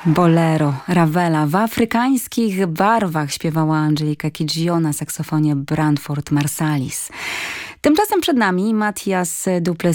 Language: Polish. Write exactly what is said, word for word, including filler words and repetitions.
Bolero Ravela w afrykańskich barwach śpiewała Angelika Kidjo na saksofonie Branford Marsalis. Tymczasem przed nami Matthias du